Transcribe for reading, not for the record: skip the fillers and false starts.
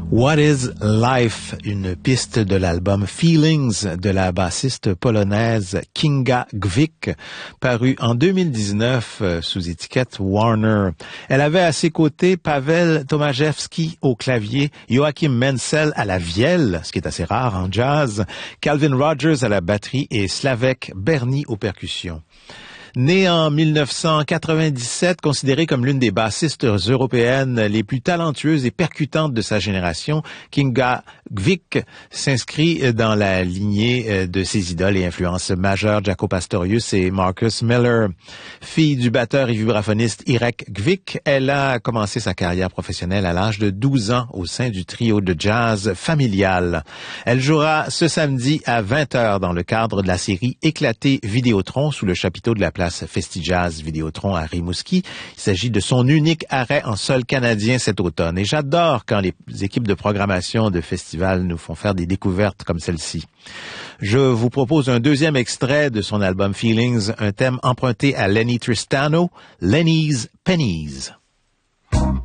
What is Life, une piste de l'album Feelings de la bassiste polonaise Kinga Gwick, paru en 2019 sous étiquette Warner. Elle avait à ses côtés Paweł Tomaszewski au clavier, Joachim Menzel à la vielle, ce qui est assez rare en jazz, Calvin Rogers à la batterie et Slavek Berny aux percussions. Née en 1997, considérée comme l'une des bassistes européennes les plus talentueuses et percutantes de sa génération, Kinga Gwick s'inscrit dans la lignée de ses idoles et influences majeures, Jaco Pastorius et Marcus Miller. Fille du batteur et vibraphoniste Irek Gwick, elle a commencé sa carrière professionnelle à l'âge de 12 ans au sein du trio de jazz familial. Elle jouera ce samedi à 20h dans le cadre de la série Éclaté Vidéotron sous le chapiteau de la place Festajazz Vidéotron à Rimouski. Il s'agit de son unique arrêt en sol canadien cet automne. Et j'adore quand les équipes de programmation de festivals nous font faire des découvertes comme celle-ci. Je vous propose un deuxième extrait de son album Feelings, un thème emprunté à Lenny Tristano, Lenny's Pennies.